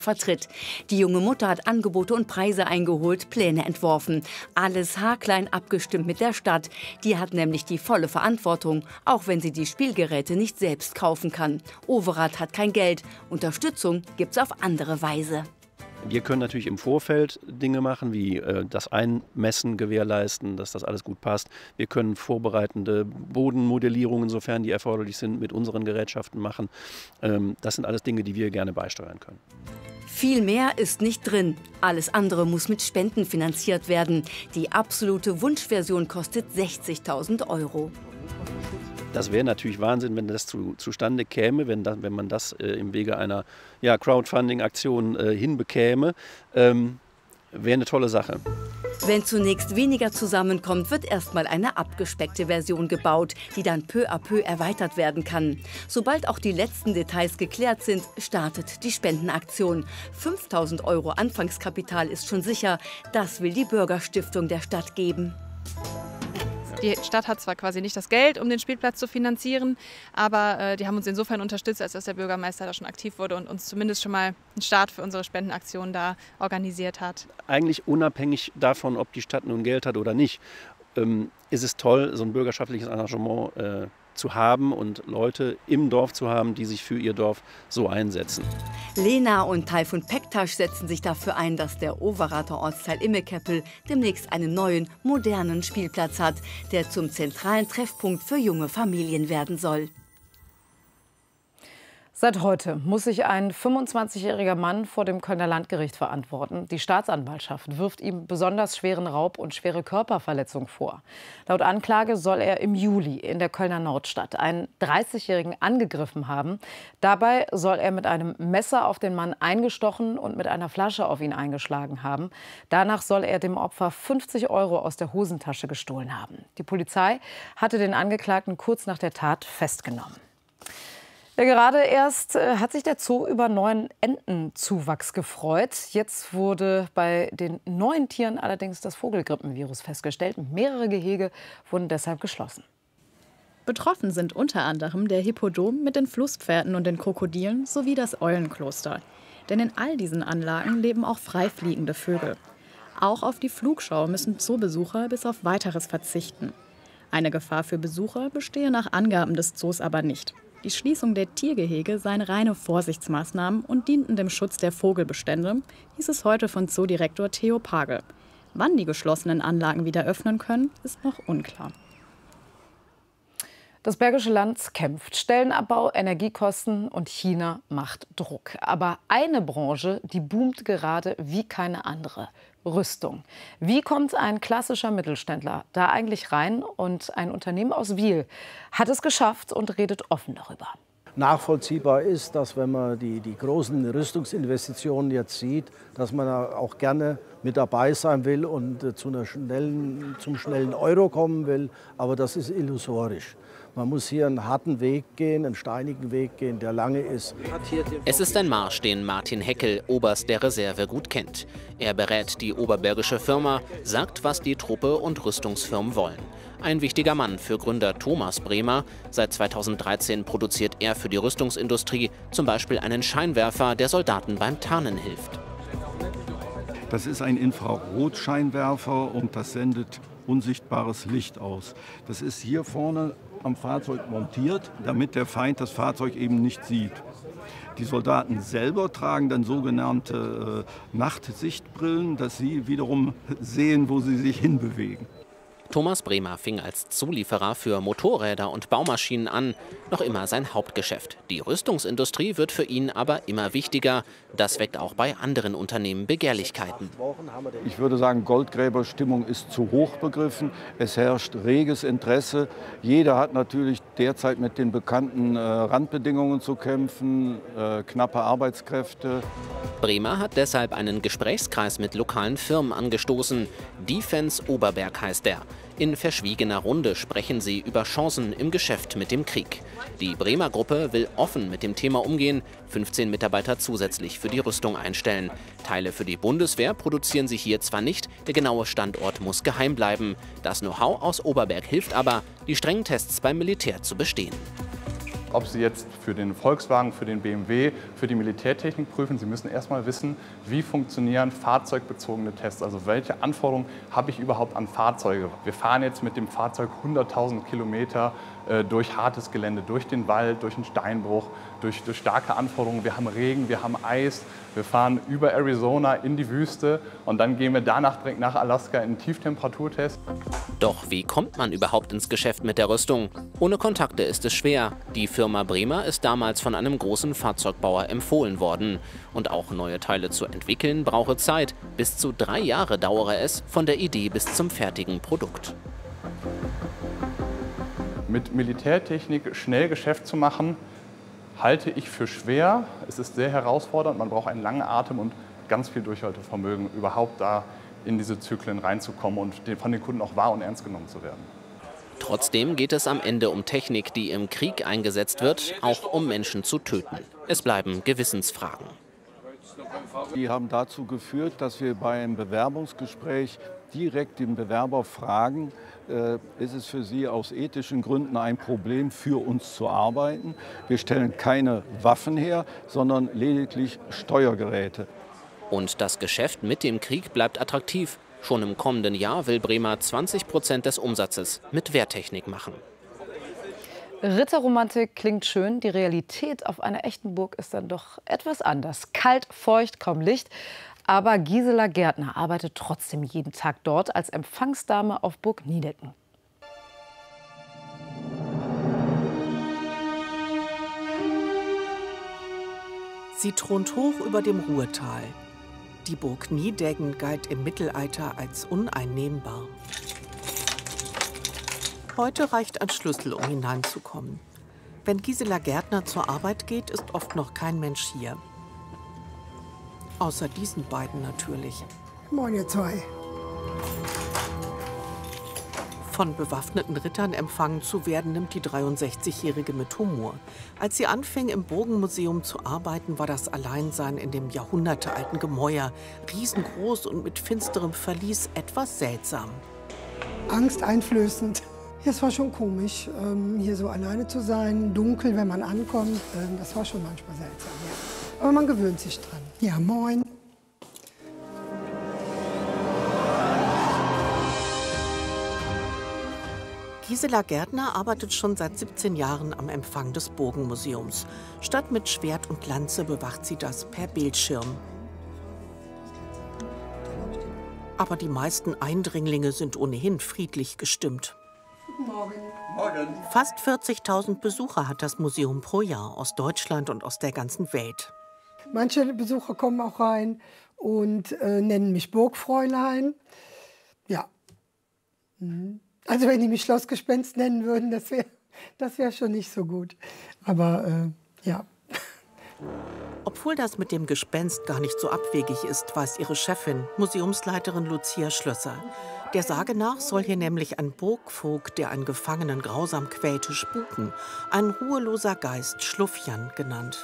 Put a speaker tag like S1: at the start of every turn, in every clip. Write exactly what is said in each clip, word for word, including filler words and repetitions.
S1: vertritt. Die junge Mutter hat Angebote und Preise eingeholt, Pläne entworfen. Alles haarklein abgestimmt mit der Stadt. Die hat nämlich die volle Verantwortung, auch wenn sie die Spielgeräte nicht selbst kaufen kann. Overath hat kein Geld. Unterstützung gibt's auf andere Weise.
S2: Wir können natürlich im Vorfeld Dinge machen, wie äh, das Einmessen gewährleisten, dass das alles gut passt. Wir können vorbereitende Bodenmodellierungen, sofern die erforderlich sind, mit unseren Gerätschaften machen. Ähm, das sind alles Dinge, die wir gerne beisteuern können.
S1: Viel mehr ist nicht drin. Alles andere muss mit Spenden finanziert werden. Die absolute Wunschversion kostet sechzigtausend Euro.
S2: Das wäre natürlich Wahnsinn, wenn das zu, zustande käme, wenn, da, wenn man das äh, im Wege einer ja, Crowdfunding-Aktion äh, hinbekäme. Ähm, wäre eine tolle Sache.
S1: Wenn zunächst weniger zusammenkommt, wird erstmal eine abgespeckte Version gebaut, die dann peu à peu erweitert werden kann. Sobald auch die letzten Details geklärt sind, startet die Spendenaktion. fünftausend Euro Anfangskapital ist schon sicher. Das will die Bürgerstiftung der Stadt geben.
S3: Die Stadt hat zwar quasi nicht das Geld, um den Spielplatz zu finanzieren, aber äh, die haben uns insofern unterstützt, als dass der Bürgermeister da schon aktiv wurde und uns zumindest schon mal einen Start für unsere Spendenaktion da organisiert hat.
S2: Eigentlich unabhängig davon, ob die Stadt nun Geld hat oder nicht, ähm, ist es toll, so ein bürgerschaftliches Engagement äh, zu haben und Leute im Dorf zu haben, die sich für ihr Dorf so einsetzen.
S1: Lena und Tayfun Pektaş setzen sich dafür ein, dass der Overather Ortsteil Immekeppel demnächst einen neuen, modernen Spielplatz hat, der zum zentralen Treffpunkt für junge Familien werden soll.
S4: Seit heute muss sich ein fünfundzwanzigjähriger Mann vor dem Kölner Landgericht verantworten. Die Staatsanwaltschaft wirft ihm besonders schweren Raub und schwere Körperverletzung vor. Laut Anklage soll er im Juli in der Kölner Nordstadt einen dreißigjährigen angegriffen haben. Dabei soll er mit einem Messer auf den Mann eingestochen und mit einer Flasche auf ihn eingeschlagen haben. Danach soll er dem Opfer fünfzig Euro aus der Hosentasche gestohlen haben. Die Polizei hatte den Angeklagten kurz nach der Tat festgenommen. Ja, gerade erst äh, hat sich der Zoo über neuen Entenzuwachs gefreut. Jetzt wurde bei den neuen Tieren allerdings das Vogelgrippenvirus festgestellt. Mehrere Gehege wurden deshalb geschlossen.
S5: Betroffen sind unter anderem der Hippodrom mit den Flusspferden und den Krokodilen sowie das Eulenkloster. Denn in all diesen Anlagen leben auch freifliegende Vögel. Auch auf die Flugschau müssen Zoobesucher bis auf Weiteres verzichten. Eine Gefahr für Besucher bestehe nach Angaben des Zoos aber nicht. Die Schließung der Tiergehege seien reine Vorsichtsmaßnahmen und dienten dem Schutz der Vogelbestände, hieß es heute von Zoodirektor Theo Pagel. Wann die geschlossenen Anlagen wieder öffnen können, ist noch unklar.
S4: Das Bergische Land kämpft. Stellenabbau, Energiekosten und China macht Druck. Aber eine Branche, die boomt gerade wie keine andere. Rüstung. Wie kommt ein klassischer Mittelständler da eigentlich rein? Und ein Unternehmen aus Wiel hat es geschafft und redet offen darüber.
S6: Nachvollziehbar ist, dass wenn man die, die großen Rüstungsinvestitionen jetzt sieht, dass man auch gerne mit dabei sein will und zu einer schnellen, zum schnellen Euro kommen will. Aber das ist illusorisch. Man muss hier einen harten Weg gehen, einen steinigen Weg gehen, der lange ist.
S7: Es ist ein Marsch, den Martin Heckel, Oberst der Reserve, gut kennt. Er berät die oberbergische Firma, sagt, was die Truppe und Rüstungsfirmen wollen. Ein wichtiger Mann für Gründer Thomas Bremer. Seit zweitausenddreizehn produziert er für die Rüstungsindustrie zum Beispiel einen Scheinwerfer, der Soldaten beim Tarnen hilft.
S8: Das ist ein Infrarotscheinwerfer und das sendet unsichtbares Licht aus. Das ist hier vorne am Fahrzeug montiert, damit der Feind das Fahrzeug eben nicht sieht. Die Soldaten selber tragen dann sogenannte äh, Nachtsichtbrillen, dass sie wiederum sehen, wo sie sich hinbewegen.
S7: Thomas Bremer fing als Zulieferer für Motorräder und Baumaschinen an, noch immer sein Hauptgeschäft. Die Rüstungsindustrie wird für ihn aber immer wichtiger. Das weckt auch bei anderen Unternehmen Begehrlichkeiten.
S8: Ich würde sagen, Goldgräberstimmung ist zu hoch begriffen. Es herrscht reges Interesse. Jeder hat natürlich derzeit mit den bekannten äh, Randbedingungen zu kämpfen, äh, knappe Arbeitskräfte.
S7: Bremer hat deshalb einen Gesprächskreis mit lokalen Firmen angestoßen. Defense Oberberg heißt er. In verschwiegener Runde sprechen sie über Chancen im Geschäft mit dem Krieg. Die Bremer Gruppe will offen mit dem Thema umgehen, fünfzehn Mitarbeiter zusätzlich für die Rüstung einstellen. Teile für die Bundeswehr produzieren sie hier zwar nicht, der genaue Standort muss geheim bleiben. Das Know-how aus Oberberg hilft aber, die strengen Tests beim Militär zu bestehen.
S9: ob Sie jetzt für den Volkswagen, für den B M W, für die Militärtechnik prüfen. Sie müssen erstmal wissen, wie funktionieren fahrzeugbezogene Tests. Also welche Anforderungen habe ich überhaupt an Fahrzeuge? Wir fahren jetzt mit dem Fahrzeug hunderttausend Kilometer äh, durch hartes Gelände, durch den Wald, durch einen Steinbruch, durch, durch starke Anforderungen. Wir haben Regen, wir haben Eis, wir fahren über Arizona in die Wüste und dann gehen wir danach direkt nach Alaska in einen Tieftemperaturtest.
S7: Doch wie kommt man überhaupt ins Geschäft mit der Rüstung? Ohne Kontakte ist es schwer. Die Firma Bremer ist damals von einem großen Fahrzeugbauer empfohlen worden. Und auch neue Teile zu entwickeln brauche Zeit. Bis zu drei Jahre dauere es von der Idee bis zum fertigen Produkt.
S9: Mit Militärtechnik schnell Geschäft zu machen, halte ich für schwer. Es ist sehr herausfordernd, man braucht einen langen Atem und ganz viel Durchhaltevermögen, überhaupt da in diese Zyklen reinzukommen und von den Kunden auch wahr und ernst genommen zu werden.
S7: Trotzdem geht es am Ende um Technik, die im Krieg eingesetzt wird, auch um Menschen zu töten. Es bleiben Gewissensfragen.
S8: Die haben dazu geführt, dass wir bei einem Bewerbungsgespräch direkt den Bewerber fragen, äh, ist es für Sie aus ethischen Gründen ein Problem, für uns zu arbeiten? Wir stellen keine Waffen her, sondern lediglich Steuergeräte.
S7: Und das Geschäft mit dem Krieg bleibt attraktiv. Schon im kommenden Jahr will Bremer zwanzig Prozent des Umsatzes mit Wehrtechnik machen.
S4: Ritterromantik klingt schön, die Realität auf einer echten Burg ist dann doch etwas anders. Kalt, feucht, kaum Licht. Aber Gisela Gärtner arbeitet trotzdem jeden Tag dort als Empfangsdame auf Burg Niedecken.
S10: Sie thront hoch über dem Ruhrtal. Die Burg Niedecken galt im Mittelalter als uneinnehmbar. Heute reicht ein Schlüssel, um hineinzukommen. Wenn Gisela Gärtner zur Arbeit geht, ist oft noch kein Mensch hier. Außer diesen beiden natürlich.
S11: Moin, ihr zwei.
S10: Von bewaffneten Rittern empfangen zu werden, nimmt die dreiundsechzigjährige mit Humor. Als sie anfing, im Burgenmuseum zu arbeiten, war das Alleinsein in dem jahrhundertealten Gemäuer, riesengroß und mit finsterem Verlies, etwas seltsam.
S11: Angsteinflößend. Es war schon komisch, hier so alleine zu sein, dunkel, wenn man ankommt. Das war schon manchmal seltsam, ja. Aber man gewöhnt sich dran. Ja, moin.
S10: Gisela Gärtner arbeitet schon seit siebzehn Jahren am Empfang des Burgenmuseums. Statt mit Schwert und Lanze bewacht sie das per Bildschirm. Aber die meisten Eindringlinge sind ohnehin friedlich gestimmt.
S11: Guten Morgen.
S10: Morgen. Fast vierzigtausend Besucher hat das Museum pro Jahr aus Deutschland und aus der ganzen Welt.
S11: Manche Besucher kommen auch rein und äh, nennen mich Burgfräulein. Ja. Mhm. Also wenn die mich Schlossgespenst nennen würden, das wäre das wär schon nicht so gut. Aber äh, ja.
S10: Obwohl das mit dem Gespenst gar nicht so abwegig ist, weiß ihre Chefin, Museumsleiterin Lucia Schlösser. Der Sage nach soll hier nämlich ein Burgvogt, der einen Gefangenen grausam quälte, spuken. Ein ruheloser Geist, Schluffjan genannt.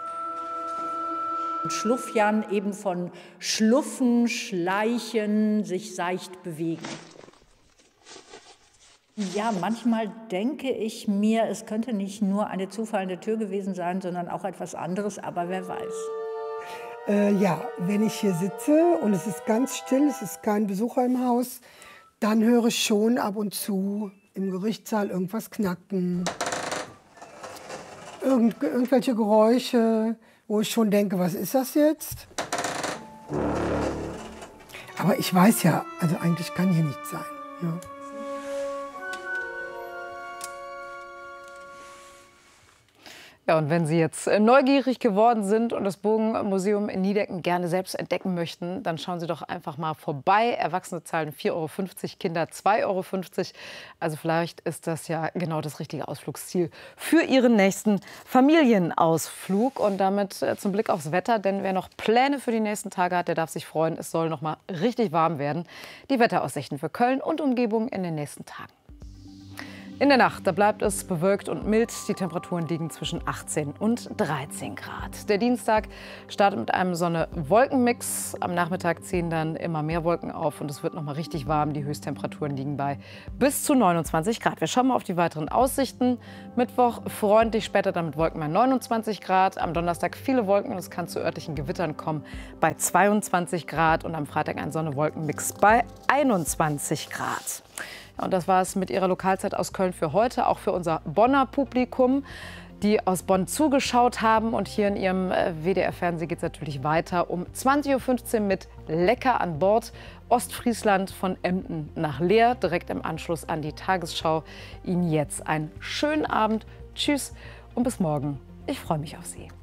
S12: Schluffjan eben von Schluffen, Schleichen, sich seicht bewegen. Ja, manchmal denke ich mir, es könnte nicht nur eine zufallende Tür gewesen sein, sondern auch etwas anderes, aber wer weiß.
S11: Äh, ja, wenn ich hier sitze und es ist ganz still, es ist kein Besucher im Haus, dann höre ich schon ab und zu im Gerichtssaal irgendwas knacken. Irgend, irgendwelche Geräusche, wo ich schon denke, was ist das jetzt? Aber ich weiß ja, also eigentlich kann hier nichts sein. Ja.
S4: Ja, und wenn Sie jetzt neugierig geworden sind und das Burgenmuseum in Niedecken gerne selbst entdecken möchten, dann schauen Sie doch einfach mal vorbei. Erwachsene zahlen vier Euro fünfzig, Kinder zwei Euro fünfzig. Also vielleicht ist das ja genau das richtige Ausflugsziel für Ihren nächsten Familienausflug. Und damit zum Blick aufs Wetter, denn wer noch Pläne für die nächsten Tage hat, der darf sich freuen. Es soll noch mal richtig warm werden. Die Wetteraussichten für Köln und Umgebung in den nächsten Tagen. In der Nacht, da bleibt es bewölkt und mild. Die Temperaturen liegen zwischen achtzehn und dreizehn Grad. Der Dienstag startet mit einem Sonne-Wolken-Mix. Am Nachmittag ziehen dann immer mehr Wolken auf und es wird noch mal richtig warm. Die Höchsttemperaturen liegen bei bis zu neunundzwanzig Grad. Wir schauen mal auf die weiteren Aussichten. Mittwoch freundlich, später dann mit Wolken bei neunundzwanzig Grad. Am Donnerstag viele Wolken und es kann zu örtlichen Gewittern kommen bei zweiundzwanzig Grad. Und am Freitag ein Sonne-Wolken-Mix bei einundzwanzig Grad. Und das war es mit Ihrer Lokalzeit aus Köln für heute, auch für unser Bonner Publikum, die aus Bonn zugeschaut haben. Und hier in Ihrem W D R-Fernsehen geht es natürlich weiter um zwanzig Uhr fünfzehn mit Lecker an Bord. Ostfriesland von Emden nach Leer, direkt im Anschluss an die Tagesschau. Ihnen jetzt einen schönen Abend. Tschüss und bis morgen. Ich freue mich auf Sie.